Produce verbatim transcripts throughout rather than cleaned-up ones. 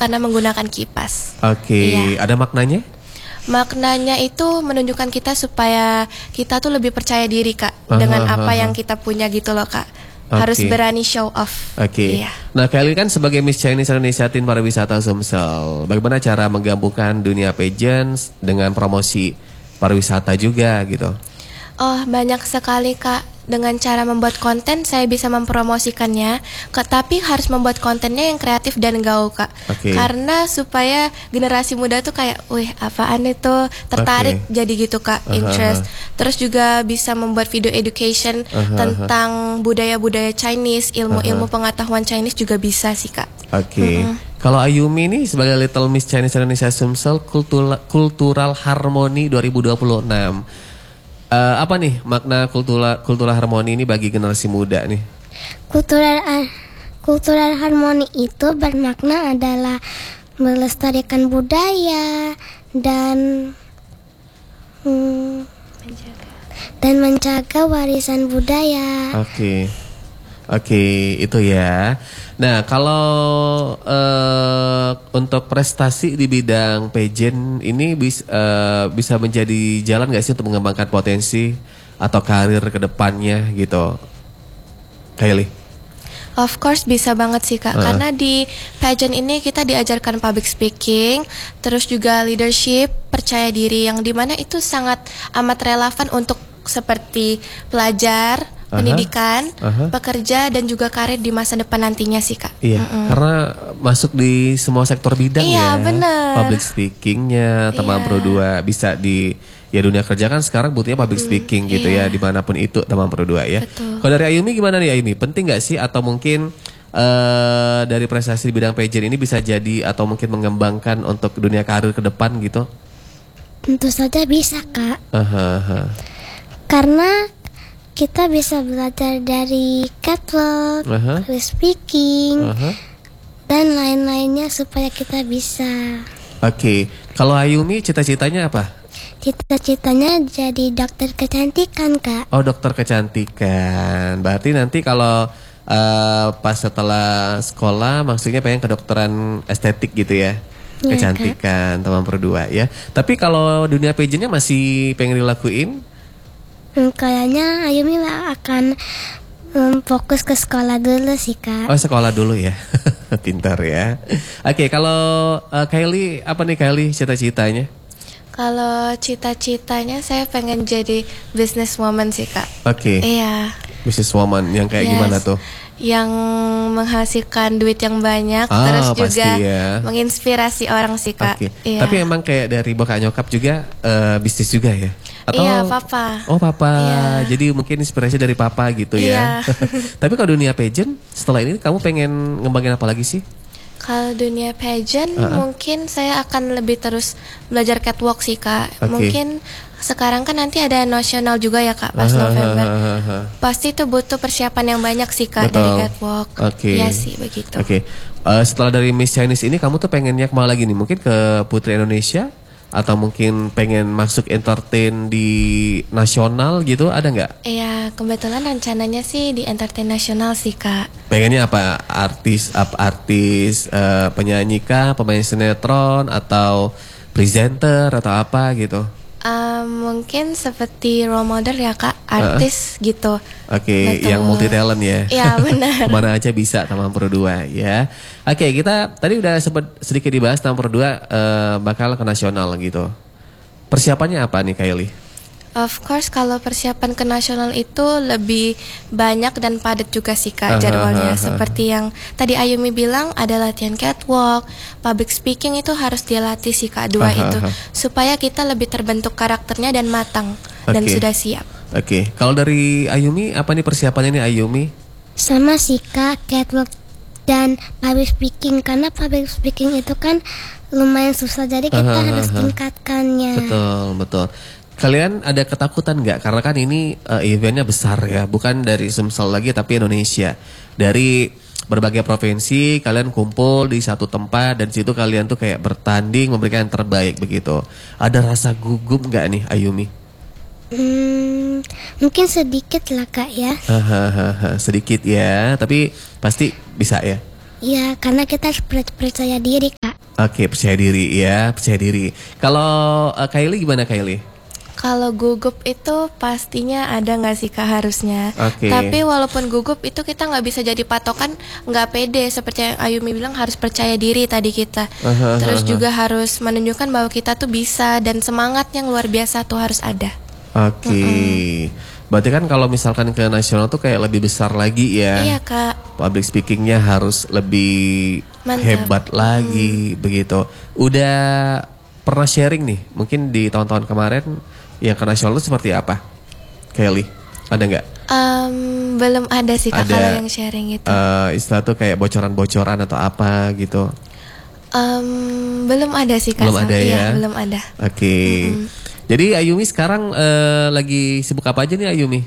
karena menggunakan kipas. Oke, Iya. ada maknanya? Maknanya itu menunjukkan kita supaya kita tuh lebih percaya diri Kak dengan Aha, apa aha. yang kita punya gitu loh Kak. Harus Oke. berani show off. Oke. Iya. Nah, Kylie kan sebagai Miss Chinese Indonesia Teen Pariwisata Sumsel, bagaimana cara menggabungkan dunia pageants dengan promosi pariwisata juga gitu? Oh, banyak sekali Kak. Dengan cara membuat konten saya bisa mempromosikannya, Kak, tapi harus membuat kontennya yang kreatif dan gaul Kak. Oke. Karena supaya generasi muda tuh kayak, wih apaan itu, tertarik Oke. jadi gitu Kak, Aha, interest. aha. Terus juga bisa membuat video education Aha, tentang budaya-budaya Chinese, ilmu-ilmu Aha. pengetahuan Chinese juga bisa sih Kak. Oke. Kalau Ayumi nih sebagai Little Miss Chinese Indonesia Sumsel Kultura- Kultural Harmony dua ribu dua puluh enam. Eh, apa nih makna kultura kultural harmoni ini bagi generasi muda nih? Kultural kultural harmoni itu bermakna adalah melestarikan budaya dan hmm, dan menjaga warisan budaya. Oke. Oke, itu ya. Nah, kalau eh, untuk prestasi di bidang pageant ini bis, eh, bisa menjadi jalan nggak sih untuk mengembangkan potensi atau karir ke depannya gitu? Kylie. Of course bisa banget sih Kak, Uh-uh. karena di pageant ini kita diajarkan public speaking, terus juga leadership, percaya diri, yang dimana itu sangat amat relevan untuk seperti pelajar, Aha. pendidikan, Aha. pekerja, dan juga karir di masa depan nantinya sih Kak. Iya, Mm-mm. karena masuk di semua sektor bidang Iya, ya. bener. Public speakingnya, teman Iya. pro dua bisa di ya dunia kerja kan sekarang butuhnya public speaking gitu iya. ya dimanapun itu teman pro dua ya. Betul. Kalau dari Ayumi gimana nih Ayumi? Penting nggak sih atau mungkin eh dari prestasi di bidang pageant ini bisa jadi atau mungkin mengembangkan untuk dunia karir ke depan gitu? Tentu saja bisa Kak, Aha, aha. karena kita bisa belajar dari catwalk, Aha. public speaking, Aha. dan lain-lainnya supaya kita bisa. Oke, kalau Ayumi cita-citanya apa? Cita-citanya jadi dokter kecantikan Kak. Oh, dokter kecantikan. Berarti nanti kalau eh, pas setelah sekolah maksudnya pengen kedokteran estetik gitu ya. Iya, Kecantikan teman berdua ya. Tapi kalau dunia pageantnya masih pengen dilakuin? Hmm, kayaknya Ayumi lah akan hmm, fokus ke sekolah dulu sih Kak. Oh, sekolah dulu ya. Pintar ya. Oke, kalau eh, Kylie apa nih Kylie cita-citanya? Kalau cita-citanya saya pengen jadi businesswoman sih Kak. Oke. Iya. Businesswoman yang kayak Yes. gimana tuh? Yang menghasilkan duit yang banyak, Ah, terus pasti juga ya. menginspirasi orang sih Kak. Oke. Iya. Tapi emang kayak dari bokap nyokap juga eh, bisnis juga ya? Iya, papa. Oh, papa. Iya. Jadi mungkin inspirasi dari papa gitu ya. Iya. Tapi kalau dunia pageant setelah ini kamu pengen ngembangin apa lagi sih? Kalau dunia pageant Uh-uh. mungkin saya akan lebih terus belajar catwalk sih Kak. Oke. Mungkin sekarang kan nanti ada nasional juga ya Kak pas Aha, November. aha, aha. Pasti itu butuh persiapan yang banyak sih Kak Betul. dari catwalk. Oke. Iya sih begitu. Oke. Eh, setelah dari Miss Chinese ini kamu tuh pengennya kemana lagi nih? Mungkin ke Putri Indonesia atau mungkin pengen masuk entertain di nasional gitu, ada nggak? Iya, kebetulan rencananya sih di entertain nasional sih Kak. Pengennya apa? Artis, apa artis, eh, penyanyi kah, pemain sinetron atau presenter atau apa gitu? Um, mungkin seperti role model ya Kak, artis gitu. Oke, Betul. yang multi talent ya. Iya, benar. Kemana aja bisa Taman Pro dua ya. Oke, kita tadi udah sempat sedikit dibahas Taman Pro dua eh, bakal ke nasional gitu. Persiapannya apa nih Kylie? Of course kalau persiapan ke nasional itu lebih banyak dan padat juga sih Aha, Kak jadwalnya. aha. Seperti yang tadi Ayumi bilang ada latihan catwalk, public speaking itu harus dilatih sih Kak dua Aha, itu. aha. Supaya kita lebih terbentuk karakternya dan matang dan Oke. sudah siap. Oke, kalau dari Ayumi apa nih persiapannya nih Ayumi? Sama sih Kak, catwalk dan public speaking. Karena public speaking itu kan lumayan susah, jadi kita Aha, harus aha. tingkatkannya. Betul, betul. Kalian ada ketakutan nggak? Karena kan ini eh, eventnya besar ya, bukan dari Sumsel lagi tapi Indonesia. Dari berbagai provinsi kalian kumpul di satu tempat dan situ kalian tuh kayak bertanding memberikan yang terbaik begitu. Ada rasa gugup nggak nih Ayumi? Hmm, mungkin sedikit lah Kak ya. Hahaha, sedikit ya, tapi pasti bisa ya. Iya, karena kita harus per- percaya diri Kak. Oke, percaya diri ya, percaya diri. Kalau uh, Kylie gimana Kylie? Kalau gugup itu pastinya ada nggak sih Kak harusnya. Oke. Tapi walaupun gugup itu kita nggak bisa jadi patokan nggak pede. Seperti yang Ayumi bilang harus percaya diri tadi kita. Aha, Terus aha. juga harus menunjukkan bahwa kita tuh bisa dan semangat yang luar biasa tuh harus ada. Oke. Berarti kan kalau misalkan ke nasional tuh kayak lebih besar lagi ya. Iya Kak. Public speakingnya harus lebih Mantap. hebat lagi begitu. Udah pernah sharing nih, mungkin di tahun-tahun kemarin yang ke nasional itu seperti apa? Kelly, ada nggak? Em, belum ada sih Kak Ada, kalau yang sharing itu. Eh, istilah tuh kayak bocoran-bocoran atau apa gitu? Em, belum ada sih Kak. Belum ada Iya, ya? belum ada. Oke. Jadi Ayumi sekarang eh, lagi sibuk apa aja nih Ayumi?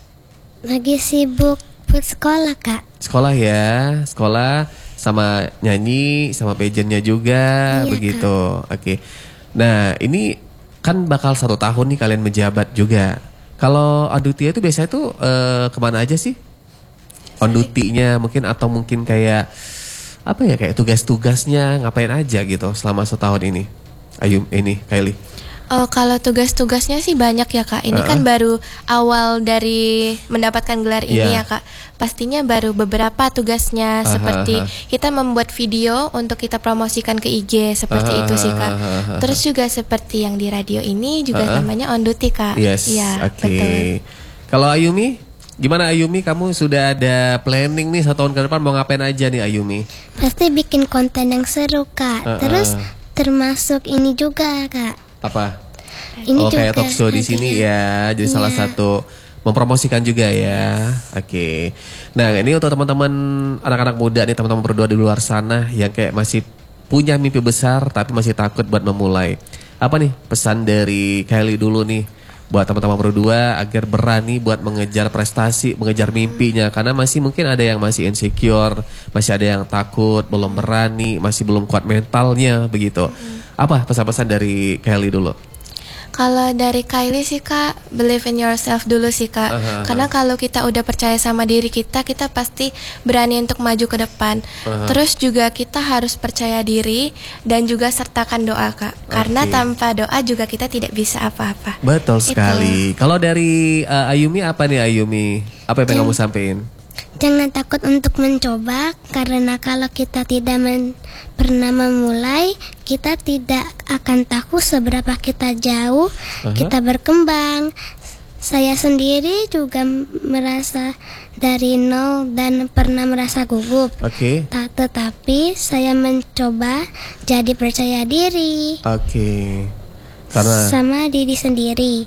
Lagi sibuk bersekolah kak. Sekolah ya, sekolah sama nyanyi, sama pageantnya juga, Iya, begitu. Oke. Nah ini kan bakal satu tahun nih kalian menjabat juga. Kalau on duty itu biasanya tuh eh, kemana aja sih? On duty-nya mungkin atau mungkin kayak apa ya kayak tugas-tugasnya ngapain aja gitu selama setahun ini? Ayum ini Kylie. Oh, kalau tugas-tugasnya sih banyak ya Kak. Ini kan baru awal dari mendapatkan gelar ini Iya. ya Kak. Pastinya baru beberapa tugasnya Aha, seperti aha. kita membuat video untuk kita promosikan ke I G seperti Aha, itu sih Kak. aha, aha. Terus juga seperti yang di radio ini juga Aha. namanya on duty Kak. Yes, Iya, oke. betul. Kalau Ayumi, gimana Ayumi? Kamu sudah ada planning nih satu tahun ke depan mau ngapain aja nih Ayumi? Pasti bikin konten yang seru kak. Uh-uh. Terus termasuk ini juga kak. Apa? Ini oh kayak juga talk show di nanti. sini ya, jadi salah Iya. satu mempromosikan juga ya. Oke. Nah ini untuk teman-teman anak-anak muda nih, teman-teman berdua di luar sana yang kayak masih punya mimpi besar tapi masih takut buat memulai. Apa nih pesan dari Kylie dulu nih buat teman-teman berdua agar berani buat mengejar prestasi, mengejar mimpinya, karena masih mungkin ada yang masih insecure, masih ada yang takut, belum berani, masih belum kuat mentalnya begitu. Apa pesan-pesan dari Kylie dulu? Kalau dari Kylie sih Kak, believe in yourself dulu sih Kak. Aha, aha. Karena kalau kita udah percaya sama diri kita, kita pasti berani untuk maju ke depan. Aha. Terus juga kita harus percaya diri dan juga sertakan doa Kak. Karena Oke. tanpa doa juga kita tidak bisa apa-apa. Betul Itu. sekali. Kalau dari uh, Ayumi apa nih Ayumi? Apa yang pengen kamu sampaikan? Jangan takut untuk mencoba, karena kalau kita tidak men- pernah memulai, kita tidak akan tahu seberapa kita jauh, Aha. kita berkembang. Saya sendiri juga m- merasa dari nol dan pernah merasa gugup. Oke. Ta- Tetapi saya mencoba jadi percaya diri Oke. Karena sama diri sendiri.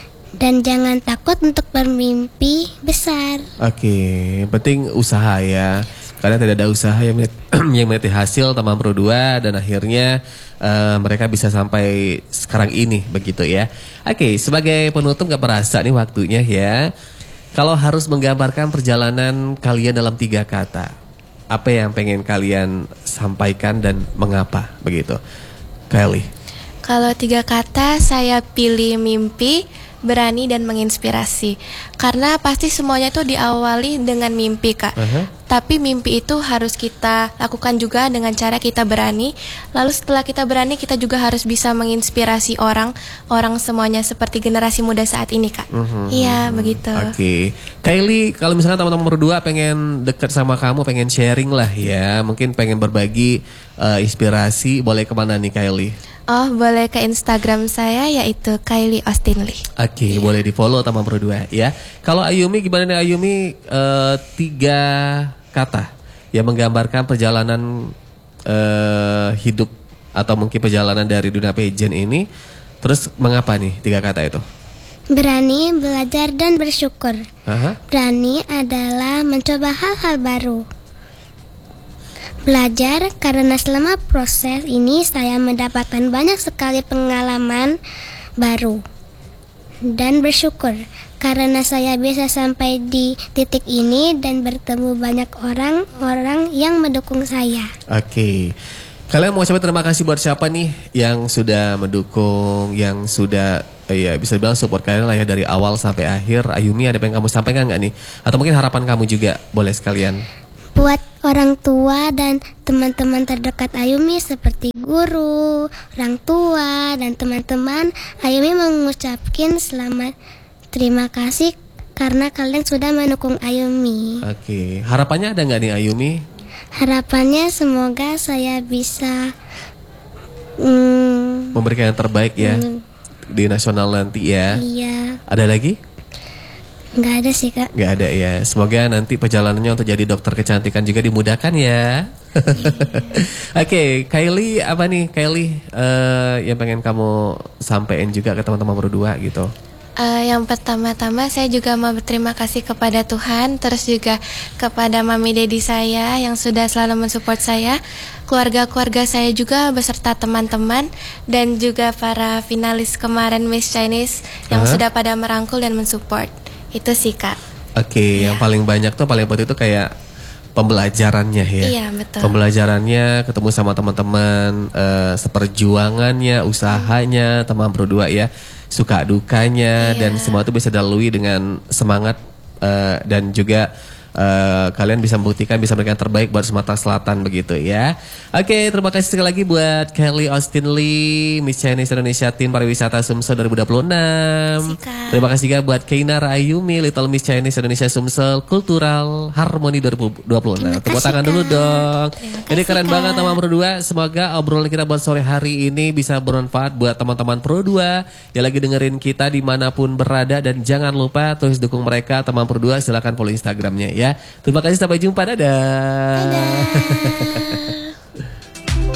Dan jangan takut untuk bermimpi besar. oke, yang penting usaha ya. Karena tidak ada usaha yang melihat, yang melihat hasil teman berdua dan akhirnya eh, mereka bisa sampai sekarang ini begitu ya. Oke, sebagai penutup gak berasa nih waktunya ya. Kalau harus menggambarkan perjalanan kalian dalam tiga kata, apa yang pengen kalian sampaikan dan mengapa begitu? Kylie. Kalau tiga kata saya pilih mimpi, berani dan menginspirasi. Karena pasti semuanya itu diawali dengan mimpi Kak. Aha. Tapi mimpi itu harus kita lakukan juga dengan cara kita berani. Lalu setelah kita berani, kita juga harus bisa menginspirasi orang, orang semuanya seperti generasi muda saat ini Kak. Iya begitu. Oke, Kylie, kalau misalkan teman-teman berdua pengen deket sama kamu, pengen sharing lah ya, mungkin pengen berbagi eh, inspirasi, boleh kemana nih Kylie? Oh boleh ke Instagram saya yaitu Kylie Austin Lee. Oke, boleh di follow teman berdua ya. Kalau Ayumi gimana nih Ayumi? Eh, tiga kata yang menggambarkan perjalanan eh, hidup atau mungkin perjalanan dari dunia pageant ini. Terus mengapa nih tiga kata itu? Berani, belajar, dan bersyukur. Aha. Berani adalah mencoba hal-hal baru. Belajar karena selama proses ini saya mendapatkan banyak sekali pengalaman baru. Dan bersyukur karena saya bisa sampai di titik ini dan bertemu banyak orang-orang yang mendukung saya. Oke. Kalian mau ucapin terima kasih buat siapa nih yang sudah mendukung, yang sudah eh, ya bisa bilang support kalian lah ya dari awal sampai akhir. Ayumi, ada yang kamu sampaikan nggak nih? Atau mungkin harapan kamu juga boleh sekalian. Buat orang tua dan teman-teman terdekat Ayumi seperti guru, orang tua, dan teman-teman. Ayumi mengucapkan selamat terima kasih karena kalian sudah mendukung Ayumi. Oke, harapannya ada nggak nih Ayumi? Harapannya semoga saya bisa mm, Memberikan yang terbaik ya mm, di nasional nanti ya. iya, Ada lagi? nggak ada sih kak. Nggak ada ya. Semoga nanti perjalanannya untuk jadi dokter kecantikan juga dimudahkan ya. Oke, Kylie apa nih Kylie eh, yang pengen kamu sampaikan juga ke teman-teman berdua gitu? Eh, yang pertama-tama saya juga mau berterima kasih kepada Tuhan, terus juga kepada mami dedi saya yang sudah selalu mensupport saya, keluarga-keluarga saya juga beserta teman-teman, dan juga para finalis kemarin Miss Chinese yang Aha. sudah pada merangkul dan mensupport. Itu sih kak. Oke, yang paling banyak tuh paling penting itu kayak pembelajarannya ya. Iya, betul. Pembelajarannya, ketemu sama teman-teman, eh, seperjuangannya, usahanya, teman berdua ya, suka dukanya, Iya. dan semua itu bisa dilalui dengan semangat eh, dan juga eh, kalian bisa membuktikan bisa memberikan terbaik buat Sumatera Selatan begitu ya. Oke, terima kasih sekali lagi buat Kelly Austin Lee, Miss Chinese Indonesia Tim Pariwisata Sumsel dua ribu dua puluh enam. Sika. Terima kasih juga buat Keina Ayumi, Little Miss Chinese Indonesia Sumsel Kultural Harmoni dua ribu dua puluh enam. Terima Tepuk kasih, tangan Kak. dulu dong. Terima Jadi kasih, keren Kak. banget teman Pro dua. Semoga obrolan kita buat sore hari ini bisa bermanfaat buat teman-teman Pro dua yang lagi dengerin kita dimanapun berada. Dan jangan lupa terus dukung mereka teman Pro dua. Silakan follow Instagramnya ya. Terima kasih, sampai jumpa. Dadah. Dadah.